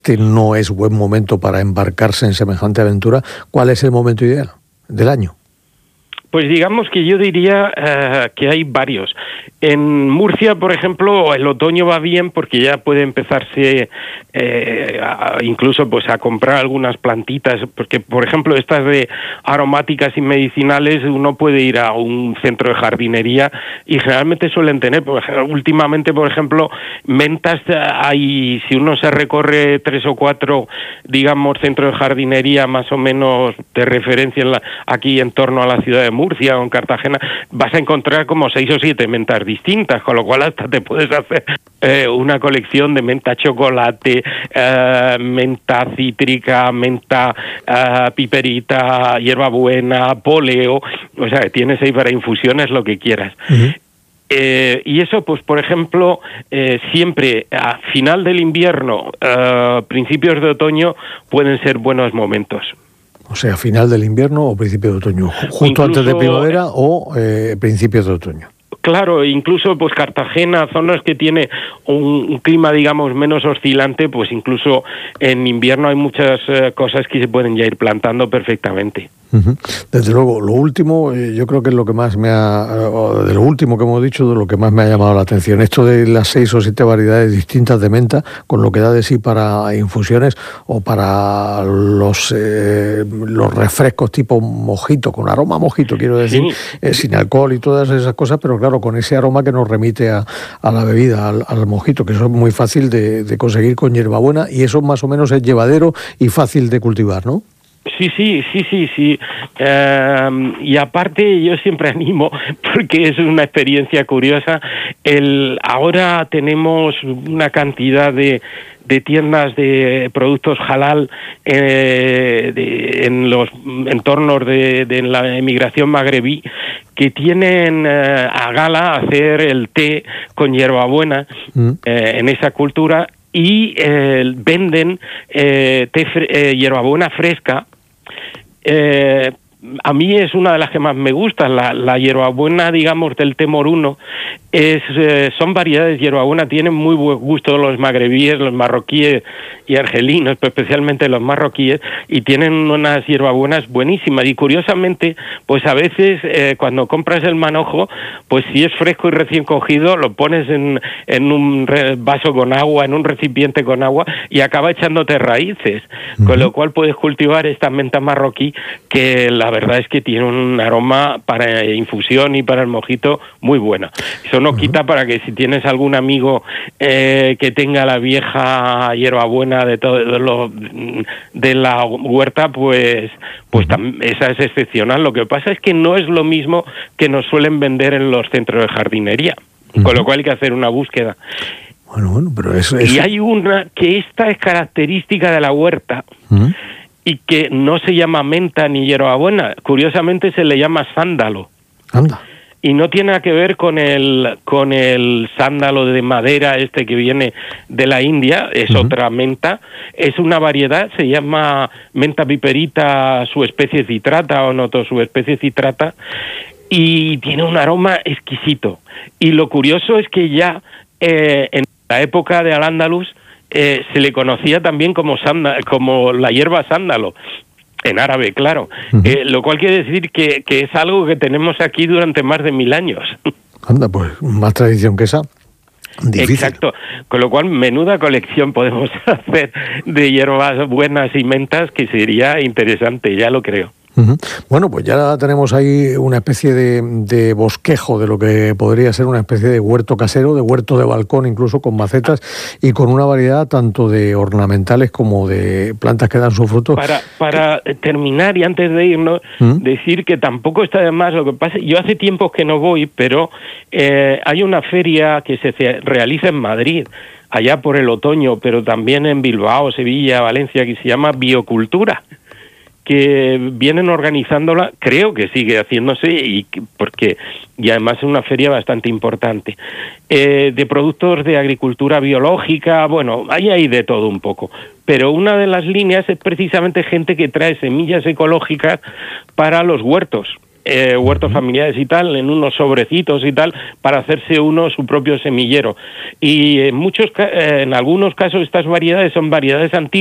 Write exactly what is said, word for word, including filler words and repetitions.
este no es buen momento para embarcarse en semejante aventura, ¿cuál es el momento ideal del año? Pues digamos que yo diría uh, que hay varios. En Murcia, por ejemplo, el otoño va bien porque ya puede empezarse eh, a, incluso pues a comprar algunas plantitas, porque por ejemplo estas de aromáticas y medicinales uno puede ir a un centro de jardinería y generalmente suelen tener, por ejemplo, últimamente por ejemplo, mentas, hay, si uno se recorre tres o cuatro, digamos, centros de jardinería más o menos de referencia en la, aquí en torno a la ciudad de Murcia o en Cartagena, vas a encontrar como seis o siete mentas distintas, con lo cual hasta te puedes hacer eh, una colección de menta chocolate, eh, menta cítrica, menta eh, piperita, hierbabuena, poleo, o sea, tienes ahí para infusiones lo que quieras. Uh-huh. Eh, y eso, pues, por ejemplo, eh, siempre a final del invierno, eh, principios de otoño, pueden ser buenos momentos. O sea, final del invierno o principio de otoño, justo incluso antes de primavera o eh, principios de otoño. Claro, incluso pues Cartagena, zonas que tiene un, un clima, digamos, menos oscilante, pues incluso en invierno hay muchas eh, cosas que se pueden ya ir plantando perfectamente. Uh-huh. Desde luego, lo último, eh, yo creo que es lo que más me ha, eh, de lo último que hemos dicho, de lo que más me ha llamado la atención, esto de las seis o siete variedades distintas de menta, con lo que da de sí para infusiones o para los eh, los refrescos tipo mojito, con aroma mojito, quiero decir, sí. eh, sin alcohol y todas esas cosas, pero claro, con ese aroma que nos remite a, a la bebida, al, al mojito, que eso es muy fácil de, de conseguir con hierbabuena, y eso más o menos es llevadero y fácil de cultivar, ¿no? Sí, sí, sí, sí, sí. Uh, y aparte yo siempre animo, porque es una experiencia curiosa, el ahora tenemos una cantidad de de tiendas de productos halal eh, de, en los entornos de, de la emigración magrebí que tienen eh, a gala hacer el té con hierbabuena mm. eh, en esa cultura y eh, venden eh, té fre- eh, hierbabuena fresca. Eh, a mí es una de las que más me gusta, la, la hierbabuena, digamos, del té moruno, es, eh, son variedades de hierbabuena, tienen muy buen gusto los magrebíes, los marroquíes y argelinos, pero especialmente los marroquíes, y tienen unas hierbabuenas buenísimas, y curiosamente, pues a veces eh, cuando compras el manojo, pues si es fresco y recién cogido, lo pones en, en un re- vaso con agua, en un recipiente con agua, y acaba echándote raíces, uh-huh. Con lo cual puedes cultivar esta menta marroquí, que la verdad es que tiene un aroma para infusión y para el mojito muy buena. Eso no uh-huh. quita para que si tienes algún amigo eh, que tenga la vieja hierbabuena de todo de, lo, de la huerta, pues pues uh-huh. tam- esa es excepcional. Lo que pasa es que no es lo mismo que nos suelen vender en los centros de jardinería, uh-huh. Con lo cual hay que hacer una búsqueda. Bueno, bueno, pero eso, eso... Y hay una que esta es característica de la huerta, uh-huh. y que no se llama menta ni hierbabuena, curiosamente se le llama sándalo. Anda. Y no tiene nada que ver con el con el sándalo de madera este que viene de la India, es uh-huh. otra menta, es una variedad, se llama menta piperita su especie citrata o noto su especie citrata, y tiene un aroma exquisito. Y lo curioso es que ya eh, en la época de Al-Ándalus Eh, se le conocía también como sanda, como la hierba sándalo, en árabe, claro, uh-huh. eh, lo cual quiere decir que, que es algo que tenemos aquí durante más de mil años. Anda, pues más tradición que esa. Difícil. Exacto, con lo cual menuda colección podemos hacer de hierbas buenas y mentas, que sería interesante, ya lo creo. Uh-huh. Bueno, pues ya tenemos ahí una especie de, de bosquejo de lo que podría ser una especie de huerto casero, de huerto de balcón, incluso con macetas y con una variedad tanto de ornamentales como de plantas que dan su fruto. Para, para terminar y antes de irnos, ¿Mm? decir que tampoco está de más lo que pasa. Yo hace tiempo que no voy, pero eh, hay una feria que se realiza en Madrid, allá por el otoño, pero también en Bilbao, Sevilla, Valencia, que se llama Biocultura, que vienen organizándola, creo que sigue haciéndose, y porque y además es una feria bastante importante, eh, de productos de agricultura biológica, bueno, hay ahí de todo un poco, pero una de las líneas es precisamente gente que trae semillas ecológicas para los huertos. eh, huertos familiares y tal, en unos sobrecitos y tal, para hacerse uno su propio semillero. Y en muchos, eh, en algunos casos estas variedades son variedades antiguas,